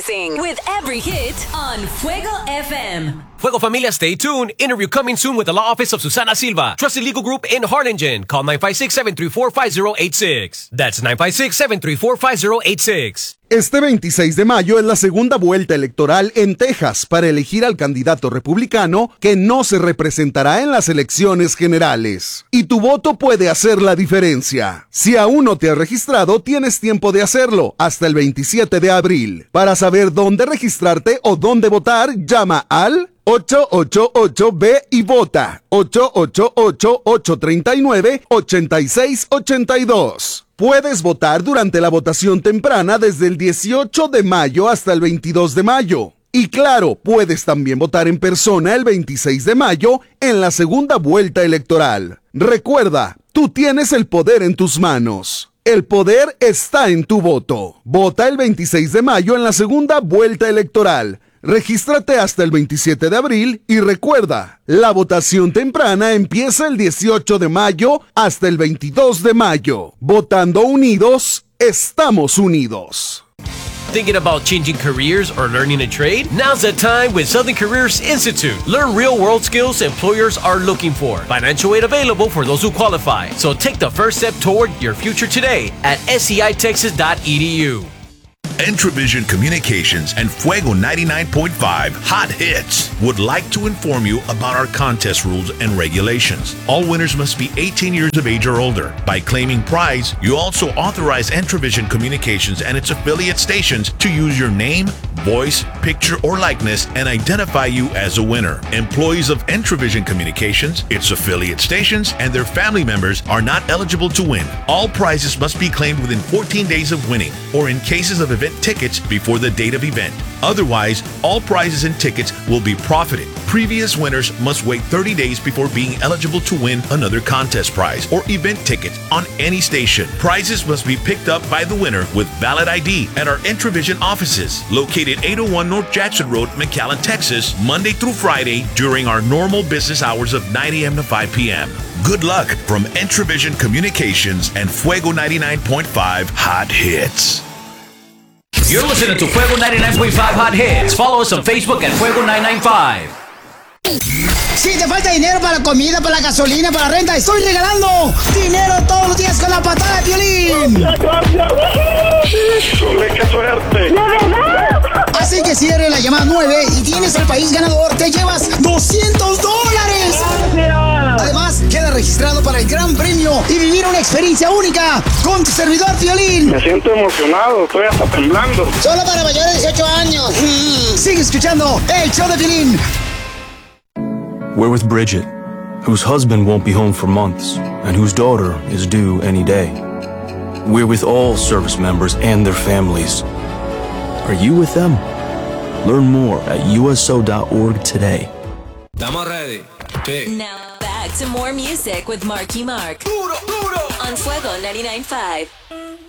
Rising with every hit on Fuego FM. Fuego Familia, stay tuned. Interview coming soon with the law office of Susana Silva. Trusted Legal Group in Harlingen. Call 956-734-5086. That's 956-734-5086. Este 26 de mayo es la segunda vuelta electoral en Texas para elegir al candidato republicano que no se representará en las elecciones generales. Y tu voto puede hacer la diferencia. Si aún no te has registrado, tienes tiempo de hacerlo hasta el 27 de abril. Para saber dónde registrarte o dónde votar, llama al 888-B y vota. 888-839-8682. Puedes votar durante la votación temprana desde el 18 de mayo hasta el 22 de mayo. Y claro, puedes también votar en persona el 26 de mayo en la segunda vuelta electoral. Recuerda, tú tienes el poder en tus manos. El poder está en tu voto. Vota el 26 de mayo en la segunda vuelta electoral. Regístrate hasta el 27 de abril y recuerda, la votación temprana empieza el 18 de mayo hasta el 22 de mayo. Votando unidos, estamos unidos. Thinking about changing careers or learning a trade? Now's the time with Southern Careers Institute. Learn real-world skills employers are looking for. Financial aid available for those who qualify. So take the first step toward your future today at seitexas.edu. Entravision Communications and Fuego 99.5 Hot Hits would like to inform you about our contest rules and regulations. All winners must be 18 years of age or older. By claiming prize, you also authorize Entravision Communications and its affiliate stations to use your name, voice, picture, or likeness and identify you as a winner. Employees of Entravision Communications, its affiliate stations, and their family members are not eligible to win. All prizes must be claimed within 14 days of winning, or in cases of event tickets before the date of event. Otherwise, all prizes and tickets will be profited. Previous winners must wait 30 days before being eligible to win another contest prize or event ticket on any station. Prizes must be picked up by the winner with valid ID at our Entravision offices, located 801 North Jackson Road, McAllen, Texas, Monday through Friday during our normal business hours of 9 a.m. to 5 p.m. Good luck from Entravision Communications and Fuego 99.5 Hot Hits. You're listening to Fuego 99.5 Hot Hits. Follow us on Facebook at Fuego 995. Si te falta dinero para la comida, para la gasolina, para la renta, estoy regalando dinero todos los días con la patada de Piolín. ¡Qué suerte! ¡La verdad! Así que cierre la llamada 9 y tienes al país ganador. Te llevas $200. Además, queda registrado para el gran premio y vivir una experiencia única con tu servidor Piolín. Me siento emocionado, estoy hasta temblando. Solo para mayores de 18 años. Sigue escuchando el show de Piolín. We're with Bridget, whose husband won't be home for months and whose daughter is due any day. We're with all service members and their families. Are you with them? Learn more at uso.org today. Estamos ready. Sí. Now back to more music with Marky Mark. Duro, duro. On Fuego 99.5.